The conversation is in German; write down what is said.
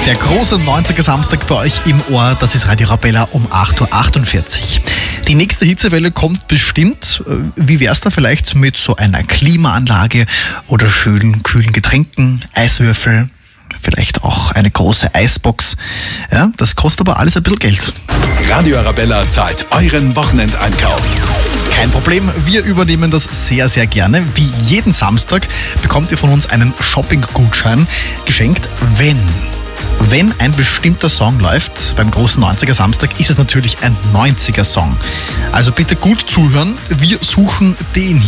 Der große 90er Samstag bei euch im Ohr, das ist Radio Arabella um 8.48 Uhr. Die nächste Hitzewelle kommt bestimmt. Wie wär's da vielleicht mit so einer Klimaanlage oder schönen kühlen Getränken, Eiswürfel, vielleicht auch eine große Eisbox. Ja, das kostet aber alles ein bisschen Geld. Radio Arabella zahlt euren Wochenendeinkauf. Kein Problem, wir übernehmen das sehr, sehr gerne. Wie jeden Samstag bekommt ihr von uns einen Shopping-Gutschein geschenkt, wenn ein bestimmter Song läuft. Beim großen 90er Samstag ist es natürlich ein 90er Song. Also bitte gut zuhören, wir suchen den hier.